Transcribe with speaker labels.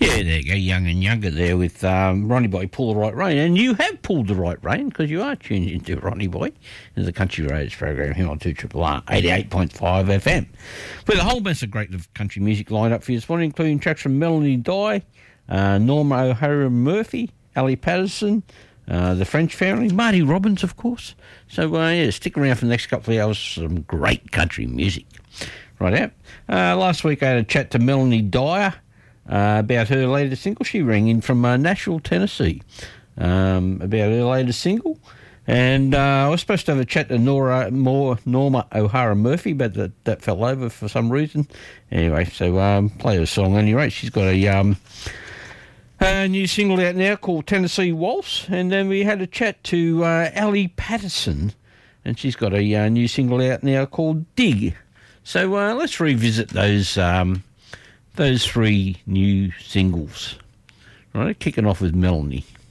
Speaker 1: Yeah, there you go, Young and Younger there with Ronnie Boy, Pull the Right Rein. And you have pulled the right rein because you are tuned into Ronnie Boy in the Country Roads program here on 2RRR 88.5 FM. With a whole mess of great country music lined up for you this morning, including tracks from Melanie Dye, Norma O'Hara Murphy, Ali Patterson, the French family, Marty Robbins, of course. So, yeah, stick around for the next couple of hours for some great country music. Right out. Last week I had a chat to Melanie Dyer about her latest single. She rang in from Nashville, Tennessee, about her latest single. And I was supposed to have a chat to Norma O'Hara Murphy, but that fell over for some reason. Anyway, so play her song anyway. She's got a new single out now called Tennessee Waltz. And then we had a chat to Ali Patterson, and she's got a new single out now called Dig. So let's revisit those three new singles. Right, kicking off with Melanie.